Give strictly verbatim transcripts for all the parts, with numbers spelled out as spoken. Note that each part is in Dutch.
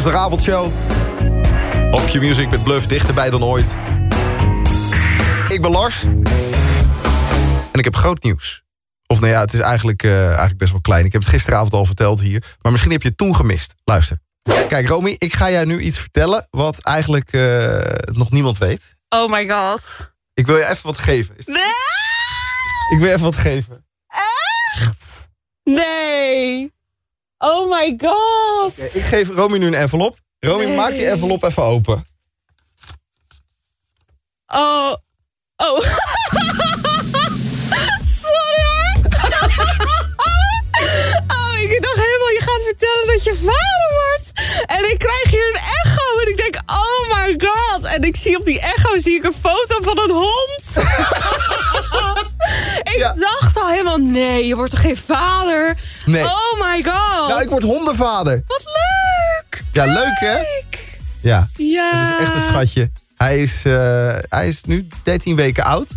Woensdagavondshow. Op Q-Music met Bluff, dichterbij dan ooit. Ik ben Lars. En ik heb groot nieuws. Of nou ja, het is eigenlijk, uh, eigenlijk best wel klein. Ik heb het gisteravond al verteld hier. Maar misschien heb je het toen gemist. Luister. Kijk, Romy, ik ga jou nu iets vertellen... wat eigenlijk uh, nog niemand weet. Oh my god. Ik wil je even wat geven. Is... Nee! Ik wil je even wat geven. Echt? Nee. Oh my god. Okay, ik geef Romy nu een envelop. Romy, nee. Maak die envelop even open. Oh. Oh. Sorry hoor. Oh, ik dacht helemaal, je gaat vertellen dat je vader wordt. En ik krijg hier een echo. En ik denk, oh my god. En ik zie op die echo zie ik een foto van een hond. Ik ja. dacht al helemaal, nee, je wordt toch geen vader? Nee. Oh my god. Nou, ik word hondenvader. Wat leuk. Ja, leuk, leuk hè? Ja. Ja. Het is echt een schatje. Hij is, uh, hij is nu dertien weken oud.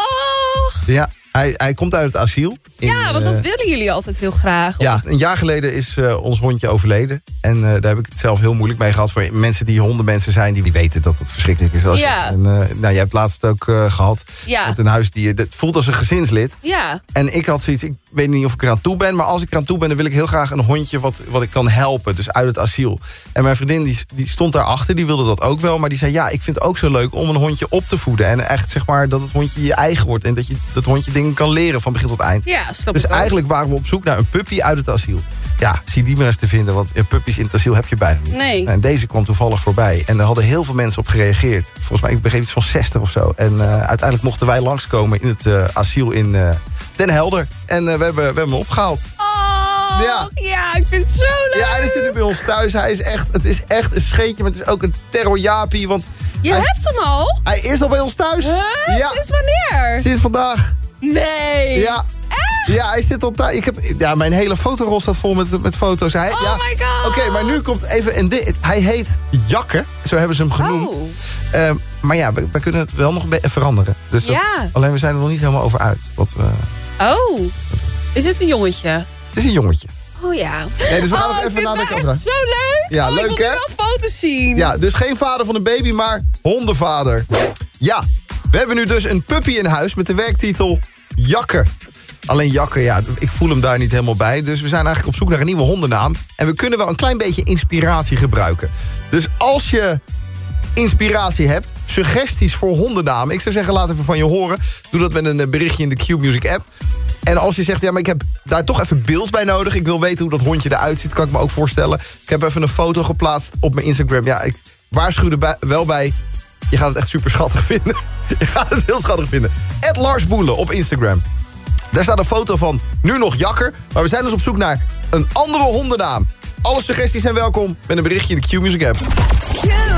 Och. Ja, hij, hij komt uit het asiel. In, ja, want dat uh, willen jullie altijd heel graag. Ja, een jaar geleden is uh, ons hondje overleden. En uh, daar heb ik het zelf heel moeilijk mee gehad. Voor mensen die hondenmensen zijn, die, die weten dat het verschrikkelijk is. Als ja. je, en, uh, nou, jij hebt laatst ook uh, gehad ja. met een huisdier. Het voelt als een gezinslid. Ja. En ik had zoiets, ik weet niet of ik eraan toe ben. Maar als ik eraan toe ben, dan wil ik heel graag een hondje wat, wat ik kan helpen. Dus uit het asiel. En mijn vriendin die, die stond daarachter, die wilde dat ook wel. Maar die zei, ja, ik vind het ook zo leuk om een hondje op te voeden. En echt, zeg maar, dat het hondje je eigen wordt. En dat je dat hondje dingen kan leren van begin tot eind. Ja, snap dus ik eigenlijk waren we op zoek naar een puppy uit het asiel. Ja, zie die maar eens te vinden, want puppies in het asiel heb je bijna niet. Nee. En deze kwam toevallig voorbij. En er hadden heel veel mensen op gereageerd. Volgens mij, ik begreep iets van zestig of zo. En uh, uiteindelijk mochten wij langskomen in het uh, asiel in uh, Den Helder. En uh, we, hebben, we hebben hem opgehaald. Oh, ja. ja, ik vind het zo leuk. Ja, hij zit nu bij ons thuis. Hij is echt, het is echt een scheetje, maar het is ook een terrorjapie. Want je hij, hebt hem al? Hij is al bij ons thuis. Huh? Ja. Sinds wanneer? Sinds vandaag. Nee. Ja. Echt? Ja, hij zit al thuis. Ik heb, ja, mijn hele fotorol staat vol met, met foto's. Hij, oh ja. my god. Oké, okay, maar nu komt even een ding. Hij heet Jakke, zo hebben ze hem genoemd. Oh. Uh, maar ja, we, we kunnen het wel nog een beetje veranderen. Dus ja. dat, alleen we zijn er nog niet helemaal over uit. Wat we, oh, is het een jongetje? Het is een jongetje. Oh ja. Nee, dus we gaan oh, nog even nadenken over. Echt zo leuk. Ja, oh, leuk ik hè? wil wel foto's zien. Ja, dus geen vader van een baby, maar hondenvader. Ja, we hebben nu dus een puppy in huis met de werktitel Jakke. Alleen Jakke, ja, ik voel hem daar niet helemaal bij. Dus we zijn eigenlijk op zoek naar een nieuwe hondennaam. En we kunnen wel een klein beetje inspiratie gebruiken. Dus als je inspiratie hebt, suggesties voor hondennamen, ik zou zeggen, laat even van je horen. Doe dat met een berichtje in de Q-Music app. En als je zegt, ja, maar ik heb daar toch even beeld bij nodig. Ik wil weten hoe dat hondje eruit ziet, kan ik me ook voorstellen. Ik heb even een foto geplaatst op mijn Instagram. Ja, ik waarschuw er bij, wel bij. Je gaat het echt super schattig vinden. Je gaat het heel schattig vinden. at Lars Boelen op Instagram. Daar staat een foto van nu nog Jakker. Maar we zijn dus op zoek naar een andere hondennaam. Alle suggesties zijn welkom met een berichtje in de Q-Music app.